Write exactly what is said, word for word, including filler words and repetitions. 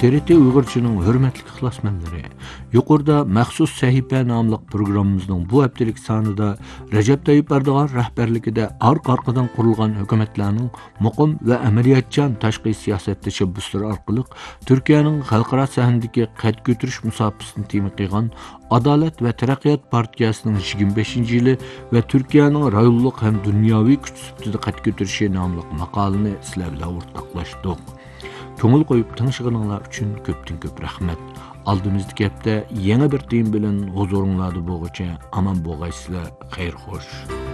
T R T Uyg'urchaning hurmatli ixlosmandlari, yuqorida maxsus sahifa nomli programmamizning bu haftalik sonida Recep Tayyip Erdo'g'an rahbarligida orqa-orqadan qurilgan hukumatlarning muqim va amaliyotchan tashqi siyosat tashabbuslari orqali Turkiyaning xalqaro sahnadagi qad ko'tarish musofasini tema qilgan Adolat va taraqqiyot partiyasining yigirma beshinchi yili va Turkiyaning rayonlik ham dunyoviy kuch sifatida qad ko'tarishi nomli maqolani sizlar bilan o'rtoqlashdik. Ko'ngil qo'yib tinchlig'inglar uchun ko'pdan ko'p rahmat. Aldığımızdaki hafta yeni bir deyim bilen huzuruңlarda bo'g'icha aman bo'g'aysizlar, xayr xo'sh.